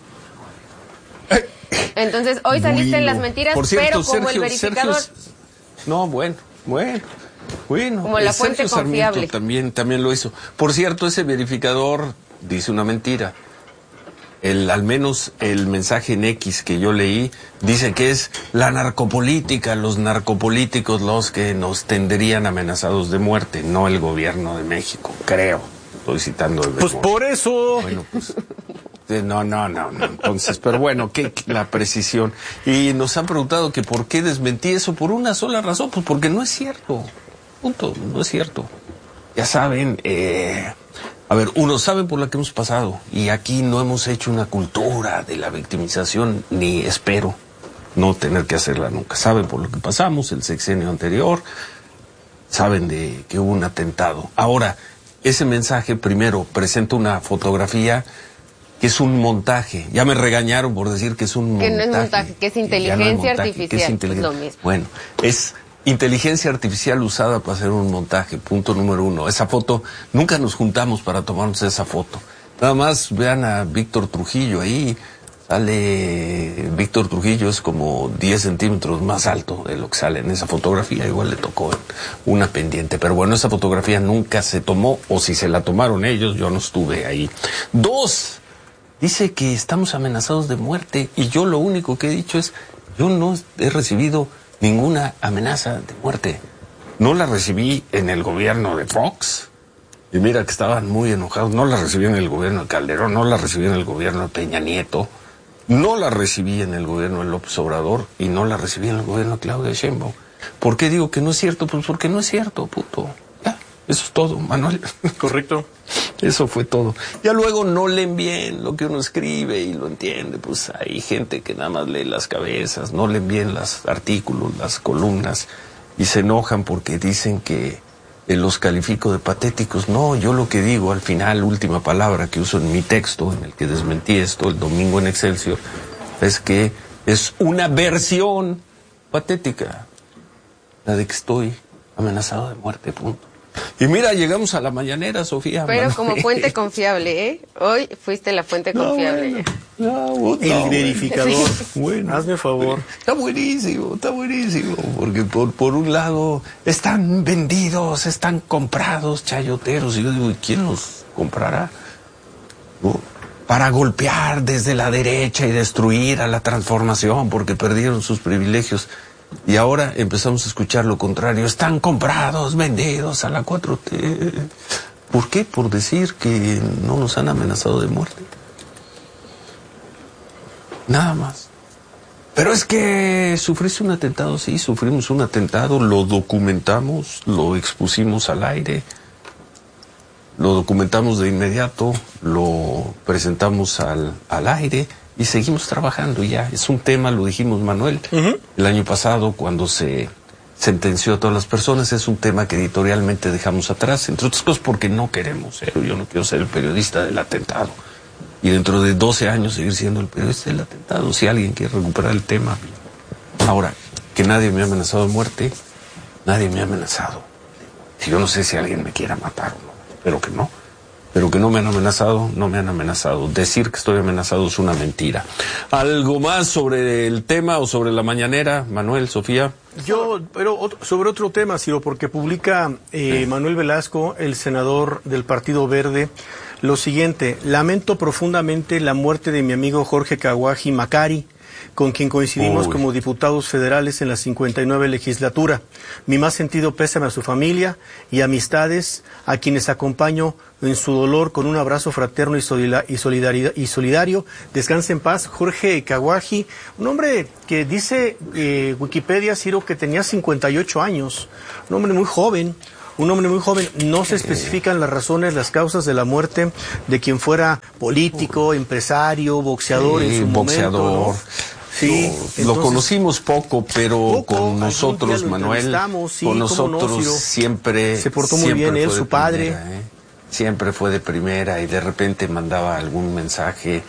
Entonces, hoy saliste en las mentiras, Por cierto, pero como Sergio- el verificador... Sergio- no, bueno, bueno. Bueno, Como la eh, fuente Sergio Sarmiento confiable. también, también lo hizo. Por cierto, ese verificador dice una mentira. El, al menos el mensaje en X que yo leí dice que es la narcopolítica, los narcopolíticos los que nos tendrían amenazados de muerte, no el gobierno de México, creo. Estoy citando de Pues memoria. por eso. Bueno, pues, eh, no, no, no, no. Entonces, pero bueno, que la precisión. Y nos han preguntado que por qué desmentí eso por una sola razón, pues porque no es cierto. Punto, no es cierto. Ya saben, eh, a ver, uno sabe por la que hemos pasado y aquí no hemos hecho una cultura de la victimización, ni espero no tener que hacerla nunca. Saben por lo que pasamos el sexenio anterior, saben de que hubo un atentado. Ahora, ese mensaje primero presenta una fotografía que es un montaje. Ya me regañaron por decir que es un Que montaje. no es montaje, que es Ya no es inteligencia montaje, que es artificial, inteligencia. es lo mismo. Bueno, es inteligencia artificial usada para hacer un montaje, punto número uno. Esa foto, nunca nos juntamos para tomarnos esa foto. Nada más vean a Víctor Trujillo ahí, sale, Víctor Trujillo es como diez centímetros más alto de lo que sale en esa fotografía, igual le tocó una pendiente. Pero bueno, esa fotografía nunca se tomó, o si se la tomaron ellos, yo no estuve ahí. Dos, dice que estamos amenazados de muerte y yo lo único que he dicho es, yo no he recibido ninguna amenaza de muerte. No la recibí en el gobierno de Fox. Y mira que estaban muy enojados. No la recibí en el gobierno de Calderón, no la recibí en el gobierno de Peña Nieto, no la recibí en el gobierno de López Obrador y no la recibí en el gobierno de Claudia Sheinbaum. ¿Por qué digo que no es cierto? Pues porque no es cierto, puto. Ya, eso es todo, Manuel. Correcto. Eso fue todo. Ya luego no leen bien lo que uno escribe y lo entiende. Pues hay gente que nada más lee las cabezas, no leen bien los artículos, las columnas, y se enojan porque dicen que eh, los califico de patéticos. No, yo lo que digo al final, última palabra que uso en mi texto, en el que desmentí esto el domingo en Excelsior, es que es una versión patética, la de que estoy amenazado de muerte, punto. Y mira, llegamos a la mañanera, Sofía. Pero Manuel. como fuente confiable, ¿eh? Hoy fuiste la fuente No, confiable. bueno. No, El no, verificador. Bueno, hazme favor. Está buenísimo, está buenísimo. Porque por, por un lado están vendidos, están comprados, chayoteros. Y yo digo, ¿y quién los comprará? ¿No? Para golpear desde la derecha y destruir a la transformación porque perdieron sus privilegios. Y ahora empezamos a escuchar lo contrario. Están comprados, vendidos a la cuatro T. ¿Por qué? Por decir que no nos han amenazado de muerte. Nada más. Pero es que sufriste un atentado, sí, sufrimos un atentado, lo documentamos, lo expusimos al aire, lo documentamos de inmediato, lo presentamos al, al aire y seguimos trabajando ya. Es un tema, lo dijimos, Manuel, uh-huh. el año pasado cuando se sentenció a todas las personas, es un tema que editorialmente dejamos atrás, entre otras cosas porque no queremos ser, yo no quiero ser el periodista del atentado. Y dentro de doce años seguir siendo el periodista del atentado, si alguien quiere recuperar el tema. Ahora, que nadie me ha amenazado de muerte, nadie me ha amenazado. Yo no sé si alguien me quiera matar o no, espero que no. Pero que no me han amenazado, no me han amenazado. Decir que estoy amenazado es una mentira. ¿Algo más sobre el tema o sobre la mañanera, Manuel, Sofía? Yo, pero otro, sobre otro tema, Ciro, porque publica eh, Manuel Velasco, el senador del Partido Verde, lo siguiente: lamento profundamente la muerte de mi amigo Jorge Kawaji Macari, con quien coincidimos Uy. como diputados federales en la cincuenta y nueve legislatura. Mi más sentido pésame a su familia y amistades, a quienes acompaño en su dolor con un abrazo fraterno y, solidar y, solidaridad y solidario. Descanse en paz, Jorge Kawaji, un hombre que dice eh, Wikipedia, Ciro, que tenía cincuenta y ocho años, un hombre muy joven. Un hombre muy joven. No se especifican las razones, las causas de la muerte de quien fuera político, empresario, boxeador sí, en su boxeador. momento, ¿no? Sí, lo, entonces, lo conocimos poco, pero poco, con nosotros, Manuel, sí, con nosotros no, siempre se portó muy bien él, su padre. Primera, ¿eh? Siempre fue de primera y de repente mandaba algún mensaje.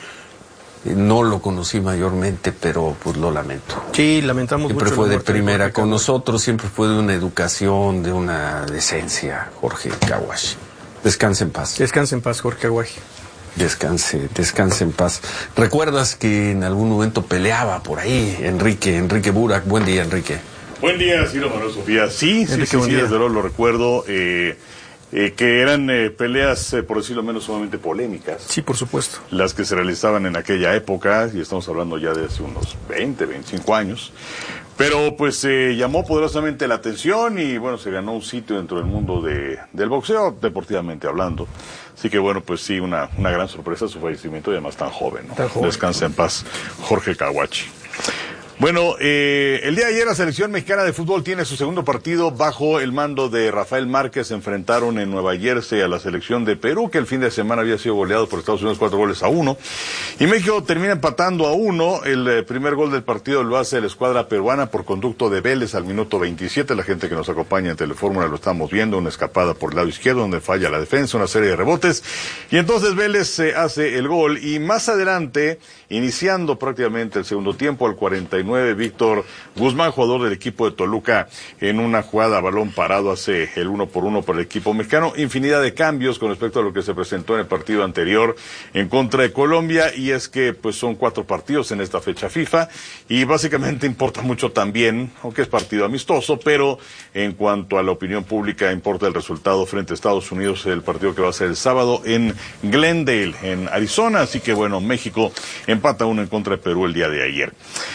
No lo conocí mayormente, pero pues lo lamento. Sí, lamentamos siempre mucho. Siempre fue de primera de con nosotros, siempre fue de una educación, de una decencia, Jorge Kawaji. Descanse en paz. Descanse en paz, Jorge Kawaji. Descanse, descanse en paz. ¿Recuerdas que en algún momento peleaba por ahí Enrique, Enrique Burak? Buen día, Enrique. Buen día, Ciro, Manuel, Sofía. Sí, sí, Enrique, sí, sí, desde luego lo recuerdo. Eh, Eh, que eran eh, peleas, eh, por decirlo menos, sumamente polémicas. Sí, por supuesto. Las que se realizaban en aquella época, y estamos hablando ya de hace unos veinte, veinticinco años. Pero pues eh, llamó poderosamente la atención y bueno, se ganó un sitio dentro del mundo de, del boxeo, deportivamente hablando. Así que bueno, pues sí, una, una gran sorpresa su fallecimiento y además tan joven, ¿no? Tan joven. Descansa en paz, Jorge Kawaji. Bueno, eh, el día de ayer la selección mexicana de fútbol tiene su segundo partido bajo el mando de Rafael Márquez. Se enfrentaron en Nueva Jersey a la selección de Perú, que el fin de semana había sido goleado por Estados Unidos cuatro goles a uno. Y México termina empatando a uno. El eh, primer gol del partido lo hace la escuadra peruana por conducto de Vélez al minuto veintisiete. La gente que nos acompaña en Telefórmula lo estamos viendo. Una escapada por el lado izquierdo donde falla la defensa, una serie de rebotes. Y entonces Vélez eh, hace el gol. Y más adelante, iniciando prácticamente el segundo tiempo, al cuarenta y nueve, Víctor Guzmán, jugador del equipo de Toluca, en una jugada a balón parado hace el uno por uno por el equipo mexicano. Infinidad de cambios con respecto a lo que se presentó en el partido anterior en contra de Colombia, y es que pues son cuatro partidos en esta fecha FIFA y básicamente importa mucho también, aunque es partido amistoso, pero en cuanto a la opinión pública importa el resultado frente a Estados Unidos, el partido que va a ser el sábado en Glendale, en Arizona. Así que bueno, México empata uno en contra de Perú el día de ayer.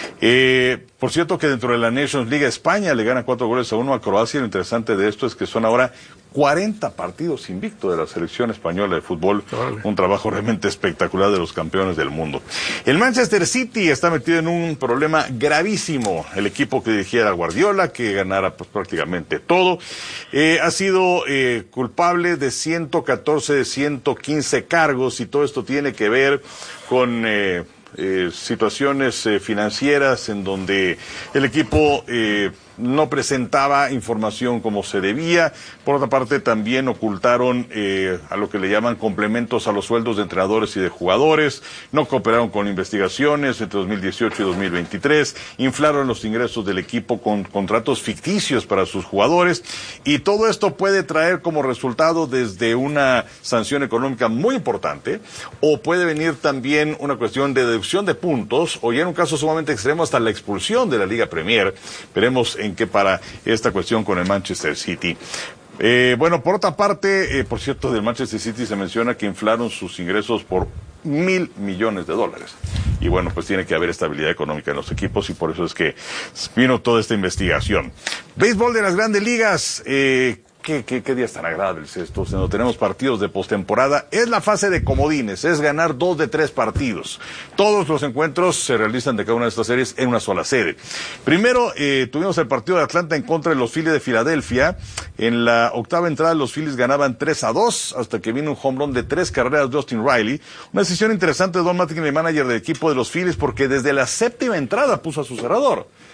Eh, por cierto que dentro de la Nations League España le gana cuatro goles a uno a Croacia. Lo interesante de esto es que son ahora cuarenta partidos invictos de la selección española de fútbol. Vale. Un trabajo realmente espectacular de los campeones del mundo. El Manchester City está metido en un problema gravísimo. El equipo que dirigiera Guardiola, que ganara pues, prácticamente todo, eh, ha sido eh, culpable de ciento catorce de ciento quince cargos, y todo esto tiene que ver con Eh, Eh, situaciones eh, financieras en donde el equipo eh, no presentaba información como se debía. Por otra parte, también ocultaron eh, a lo que le llaman complementos a los sueldos de entrenadores y de jugadores, no cooperaron con investigaciones entre dos mil dieciocho y dos mil veintitrés, inflaron los ingresos del equipo con contratos ficticios para sus jugadores, y todo esto puede traer como resultado desde una sanción económica muy importante, o puede venir también una cuestión de deducción de puntos, o ya en un caso sumamente extremo hasta la expulsión de la Liga Premier. Veremos en qué para esta cuestión con el Manchester City. Eh, bueno, por otra parte, eh, por cierto, del Manchester City se menciona que inflaron sus ingresos por mil millones de dólares. Y bueno, pues tiene que haber estabilidad económica en los equipos, y por eso es que vino toda esta investigación. Béisbol de las Grandes Ligas. Eh, Qué, qué, qué días tan agradables estos, no tenemos partidos de postemporada. Es la fase de comodines, es ganar dos de tres partidos. Todos los encuentros se realizan de cada una de estas series en una sola sede. Primero, eh, tuvimos el partido de Atlanta en contra de los Phillies de Filadelfia. En la octava entrada los Phillies ganaban tres a dos, hasta que vino un home run de tres carreras de Austin Riley. Una decisión interesante de Don Mattingly, el manager del equipo de los Phillies, porque desde la séptima entrada puso a su cerrador.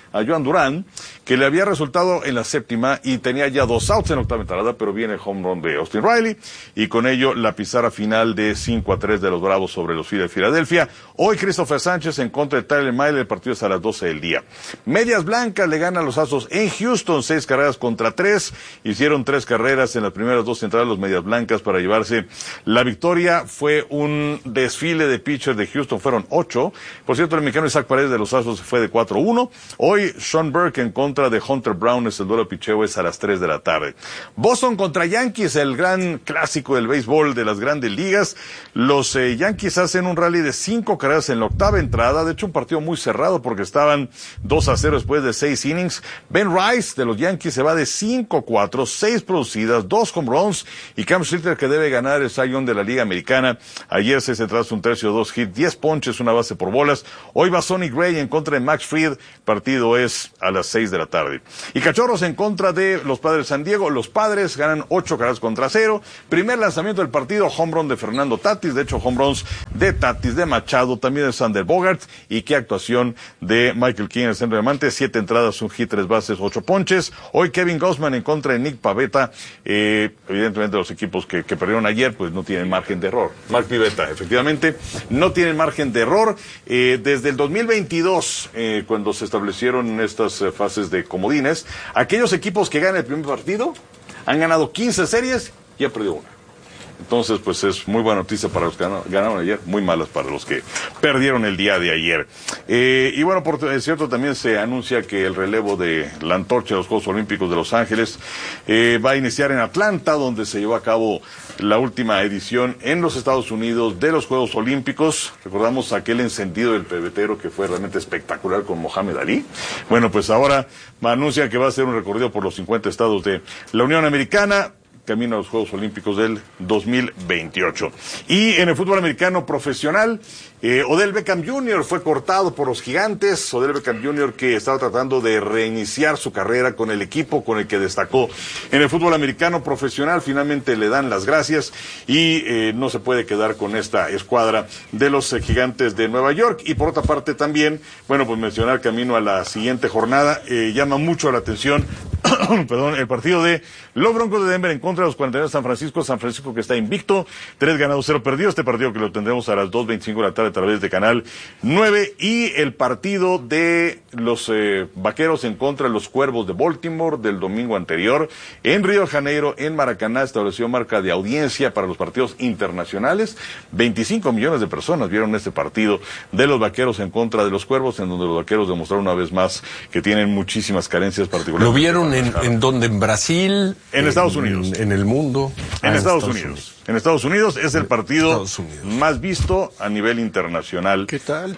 a Joan Durán, que le había resultado en la séptima y tenía ya dos outs en la octava entrada, pero viene el home run de Austin Riley y con ello la pizarra final de cinco a tres de los Bravos sobre los Phillies de Filadelfia. Hoy Christopher Sánchez en contra de Tyler Mahle, el partido es a las doce del día. Medias Blancas le ganan a los Astros en Houston, seis carreras contra tres, hicieron tres carreras en las primeras dos entradas los Medias Blancas para llevarse la victoria. Fue un desfile de pitchers de Houston, fueron ocho. Por cierto, el mexicano Isaac Paredes de los Astros fue de cuatro a uno. Hoy Sean Burke en contra de Hunter Brown, es el duelo picheo, es a las tres de la tarde. Boston contra Yankees, el gran clásico del béisbol de las grandes ligas. Los eh, Yankees hacen un rally de cinco carreras en la octava entrada, de hecho un partido muy cerrado porque estaban dos a cero después de seis innings. Ben Rice de los Yankees se va de cinco a cuatro, seis producidas, dos home runs, y Cam Slitter, que debe ganar el Cy Young de la Liga Americana. Ayer se tras un tercio, dos hits, diez ponches, una base por bolas. Hoy va Sonny Gray en contra de Max Fried, partido es a las seis de la tarde. Y Cachorros en contra de los Padres de San Diego, los Padres ganan ocho carreras contra cero. Primer lanzamiento del partido, home run de Fernando Tatis, de hecho home runs de Tatis, de Machado, también de Sander Bogart, y qué actuación de Michael King en el centro de diamante, siete entradas, un hit, tres bases, ocho ponches. Hoy Kevin Gausman en contra de Nick Pivetta, eh, evidentemente los equipos que, que perdieron ayer pues no tienen margen de error. Mark Pivetta, efectivamente, no tienen margen de error. Eh, desde el dos mil veintidós, eh, cuando se establecieron estas eh, fases de comodines, aquellos equipos que ganan el primer partido han ganado quince series y han perdido una. Entonces, pues es muy buena noticia para los que ganaron ayer, muy malas para los que perdieron el día de ayer. Eh, y bueno, por cierto, también se anuncia que el relevo de la antorcha de los Juegos Olímpicos de Los Ángeles eh, va a iniciar en Atlanta, donde se llevó a cabo la última edición en los Estados Unidos de los Juegos Olímpicos. Recordamos aquel encendido del pebetero que fue realmente espectacular con Mohamed Ali. Bueno, pues ahora anuncia que va a ser un recorrido por los cincuenta estados de la Unión Americana, camino a los Juegos Olímpicos del dos mil veintiocho. Y en el fútbol americano profesional, eh, Odell Beckham junior fue cortado por los Gigantes. Odell Beckham junior que estaba tratando de reiniciar su carrera con el equipo con el que destacó en el fútbol americano profesional, finalmente le dan las gracias y eh, no se puede quedar con esta escuadra de los eh, Gigantes de Nueva York. Y por otra parte también, bueno, pues mencionar camino a la siguiente jornada, eh, llama mucho la atención perdón, el partido de los Broncos de Denver en contra de los cuarenta y nueve de San Francisco. San Francisco que está invicto, tres ganados, cero perdidos. Este partido que lo tendremos a las dos veinticinco de la tarde a través de Canal nueve. Y el partido de los eh, Vaqueros en contra de los Cuervos de Baltimore del domingo anterior en Río de Janeiro, en Maracaná, estableció marca de audiencia para los partidos internacionales. veinticinco millones de personas vieron este partido de los Vaqueros en contra de los Cuervos, en donde los Vaqueros demostraron una vez más que tienen muchísimas carencias particulares. ¿Lo vieron en, en dónde? ¿En Brasil? En, en Estados Unidos. En, en el mundo. En, ah, Estados, Estados Unidos. Unidos. En Estados Unidos es el partido más visto a nivel internacional. ¿Qué tal?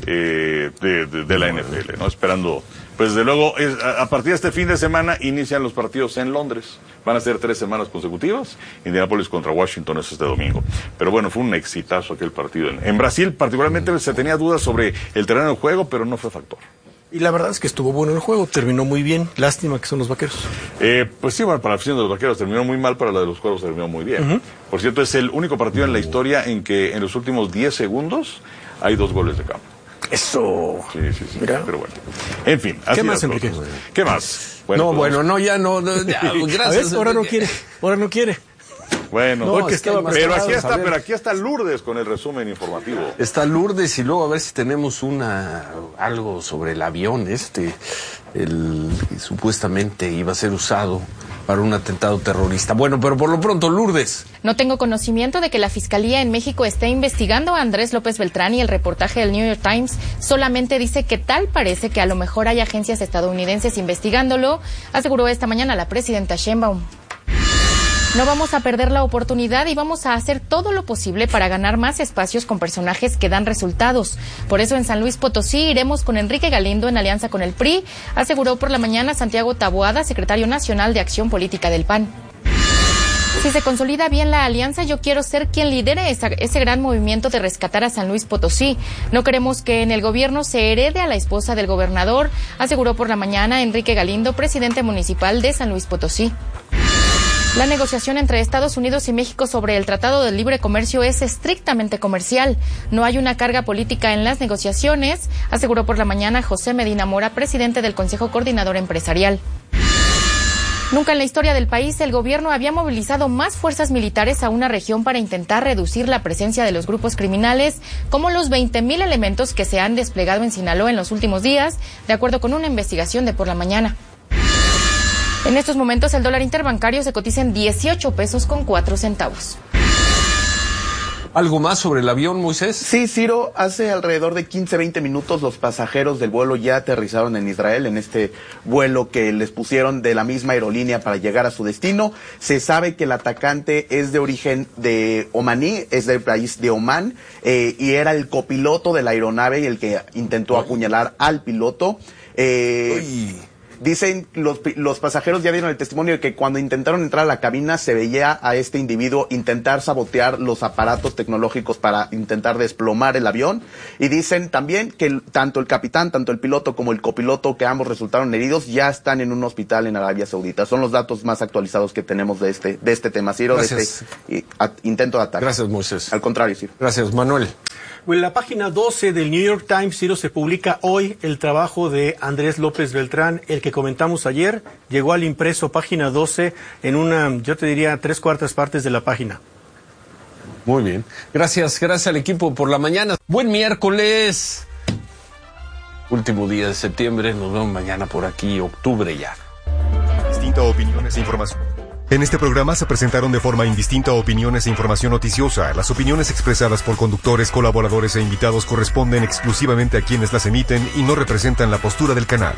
Eh, de, de, de la N F L, ¿no? Esperando, pues desde luego, es, a, a partir de este fin de semana inician los partidos en Londres. Van a ser tres semanas consecutivas. Indianapolis contra Washington es este domingo. Pero bueno, fue un exitazo aquel partido. En, en Brasil, particularmente, mm. se tenía dudas sobre el terreno de juego, pero no fue factor. Y la verdad es que estuvo bueno el juego, terminó muy bien. Lástima que son los Vaqueros. Eh, pues sí, bueno, para la afición de los Vaqueros terminó muy mal, para la de los Cuervos terminó muy bien. Uh-huh. Por cierto, es el único partido en la historia en que en los últimos diez segundos hay dos goles de campo. Eso. Sí, sí, sí. Mira. Pero bueno. En fin. ¿Qué más, Enrique? ¿Qué más? Bueno, no, pues, bueno, no, ya no. Ya, gracias. Ahora no quiere. Ahora no quiere. Bueno, no, es que estaba pero aquí está, pero aquí está Lourdes con el resumen informativo. Está Lourdes y luego a ver si tenemos una algo sobre el avión este, el que supuestamente iba a ser usado para un atentado terrorista. Bueno, pero por lo pronto, Lourdes. No tengo conocimiento de que la Fiscalía en México esté investigando a Andrés López Beltrán, y el reportaje del New York Times solamente dice que tal parece que a lo mejor hay agencias estadounidenses investigándolo, aseguró esta mañana la presidenta Sheinbaum. No vamos a perder la oportunidad y vamos a hacer todo lo posible para ganar más espacios con personajes que dan resultados. Por eso en San Luis Potosí iremos con Enrique Galindo en alianza con el P R I, aseguró por la mañana Santiago Taboada, secretario nacional de Acción Política del P A N. Si se consolida bien la alianza, yo quiero ser quien lidere esa, ese gran movimiento de rescatar a San Luis Potosí. No queremos que en el gobierno se herede a la esposa del gobernador, aseguró por la mañana Enrique Galindo, presidente municipal de San Luis Potosí. La negociación entre Estados Unidos y México sobre el Tratado de Libre Comercio es estrictamente comercial. No hay una carga política en las negociaciones, aseguró por la mañana José Medina Mora, presidente del Consejo Coordinador Empresarial. Nunca en la historia del país el gobierno había movilizado más fuerzas militares a una región para intentar reducir la presencia de los grupos criminales, como los veinte mil elementos que se han desplegado en Sinaloa en los últimos días, de acuerdo con una investigación de por la mañana. En estos momentos el dólar interbancario se cotiza en dieciocho pesos con cuatro centavos. ¿Algo más sobre el avión, Moisés? Sí, Ciro, hace alrededor de quince, veinte minutos los pasajeros del vuelo ya aterrizaron en Israel, en este vuelo que les pusieron de la misma aerolínea para llegar a su destino. Se sabe que el atacante es de origen de omaní, es del país de Omán, eh, y era el copiloto de la aeronave y el que intentó apuñalar al piloto. Eh, Uy. Dicen los, los pasajeros ya dieron el testimonio de que cuando intentaron entrar a la cabina se veía a este individuo intentar sabotear los aparatos tecnológicos para intentar desplomar el avión, y dicen también que el, tanto el capitán, tanto el piloto como el copiloto, que ambos resultaron heridos, ya están en un hospital en Arabia Saudita. Son los datos más actualizados que tenemos de este de este tema, Ciro, de este y, a, intento de ataque. Gracias, Moisés. Al contrario, Ciro. Gracias, Manuel. En la página doce del New York Times, Ciro, se publica hoy el trabajo de Andrés López Beltrán, el que comentamos ayer. Llegó al impreso, página doce, en una, yo te diría, tres cuartas partes de la página. Muy bien. Gracias, gracias al equipo por la mañana. Buen miércoles. Último día de septiembre. Nos vemos mañana por aquí, octubre ya. Distintas opiniones e información. En este programa se presentaron de forma indistinta opiniones e información noticiosa. Las opiniones expresadas por conductores, colaboradores e invitados corresponden exclusivamente a quienes las emiten y no representan la postura del canal.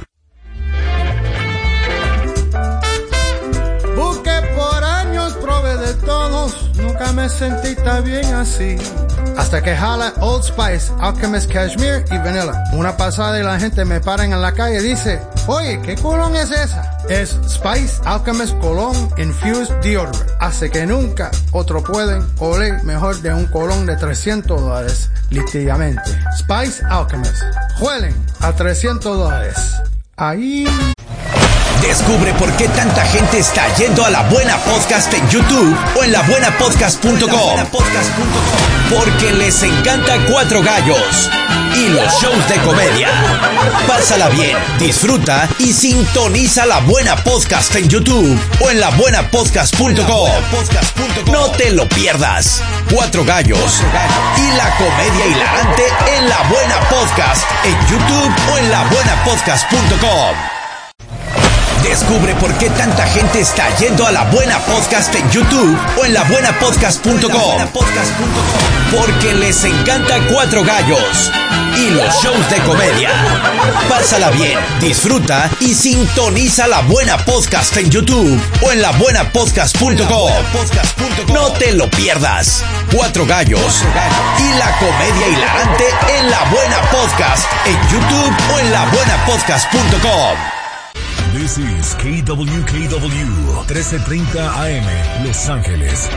Busqué por años, probé de todos, nunca me sentí tan bien así. Hasta que jala Old Spice, Alchemist Cashmere y Vanilla. Una pasada y la gente me paran en la calle y dice, oye, ¿qué colón es esa? Es Spice Alchemist Cologne Infused Deodorant. Hace que nunca otro pueden oler mejor de un colón de trescientos dólares, literalmente. Spice Alchemist. Huelen a trescientos dólares. Ahí... Descubre por qué tanta gente está yendo a La Buena Podcast en YouTube o en la buena podcast punto com. Porque les encanta Cuatro Gallos y los shows de comedia. Pásala bien, disfruta y sintoniza La Buena Podcast en YouTube o en la buena podcast punto com. No te lo pierdas. Cuatro Gallos y la comedia hilarante en La Buena Podcast en YouTube o en la buena podcast punto com. Descubre por qué tanta gente está yendo a La Buena Podcast en YouTube o en la buena podcast punto com. Porque les encanta Cuatro Gallos y los shows de comedia. Pásala bien, disfruta y sintoniza La Buena Podcast en YouTube o en la buena podcast punto com. No te lo pierdas. Cuatro Gallos y la comedia hilarante en La Buena Podcast en YouTube o en la buena podcast punto com. This is K W K W trece treinta A M, Los Ángeles.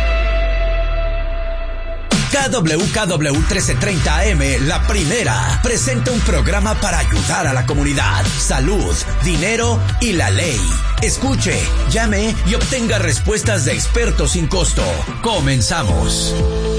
K W K W trece treinta A M, La Primera, presenta un programa para ayudar a la comunidad, salud, dinero y la ley. Escuche, llame y obtenga respuestas de expertos sin costo. Comenzamos.